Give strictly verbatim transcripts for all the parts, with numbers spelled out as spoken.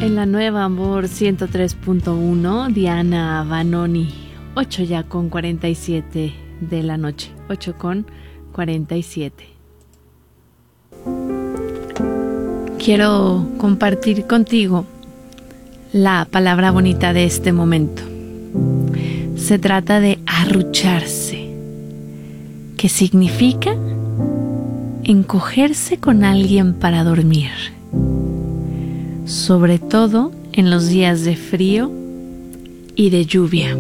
En la nueva Amor ciento tres punto uno, Diana Vanoni, ocho ya con cuarenta y siete de la noche, ocho con cuarenta y siete. Quiero compartir contigo la palabra bonita de este momento. Se trata de arrucharse, que significa encogerse con alguien para dormir, sobre todo en los días de frío y de lluvia.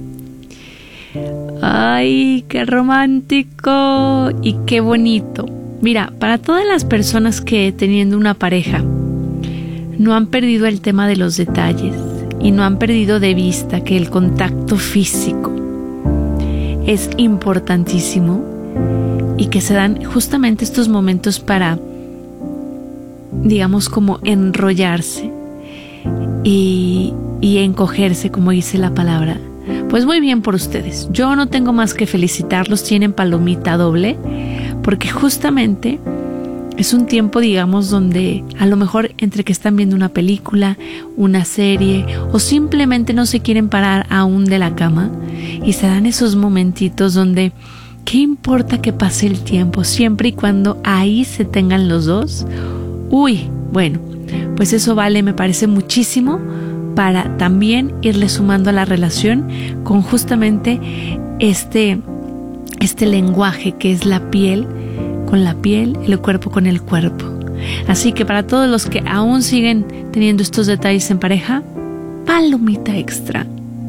¡Ay, qué romántico y qué bonito! Mira, para todas las personas que teniendo una pareja no han perdido el tema de los detalles y no han perdido de vista que el contacto físico es importantísimo y que se dan justamente estos momentos para, digamos, como enrollarse y, y encogerse, como dice la palabra. Pues muy bien por ustedes. Yo no tengo más que felicitarlos. Tienen palomita doble, porque justamente es un tiempo, digamos, donde a lo mejor entre que están viendo una película, una serie, o simplemente no se quieren parar aún de la cama, y se dan esos momentitos donde ¿qué importa que pase el tiempo? Siempre y cuando ahí se tengan los dos. Uy, bueno, pues eso vale, me parece muchísimo, para también irle sumando a la relación con justamente este, este lenguaje que es la piel con la piel, el cuerpo con el cuerpo. Así que para todos los que aún siguen teniendo estos detalles en pareja, palomita extra.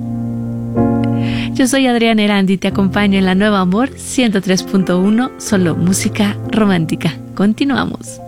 Yo soy Adriana Erandi y te acompaño en la nueva Amor ciento tres punto uno, solo música romántica. Continuamos.